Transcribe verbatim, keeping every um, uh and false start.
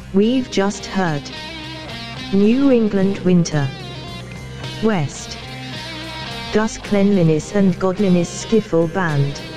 We've just heard New England Winter, West, Gus Cleanliness and Godliness Skiffle Band.